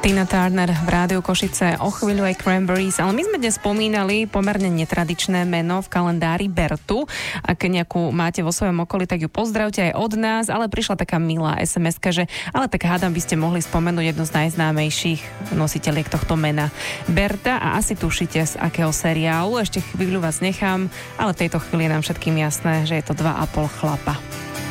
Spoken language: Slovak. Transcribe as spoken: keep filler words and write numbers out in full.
Tina Turner v Rádiu Košice, o chvíľu aj Cranberries, ale my sme dnes spomínali pomerne netradičné meno v kalendári Bertu. Ak nejakú máte vo svojom okolí, tak ju pozdravte aj od nás, ale prišla taká milá es em eska, že ale tak hádam by ste mohli spomenúť jednu z najznámejších nositeľiek tohto mena. Berta, a asi tušíte z akého seriálu, ešte chvíľu vás nechám, ale v tejto chvíli je nám všetkým jasné, že je to dva a pol chlapa.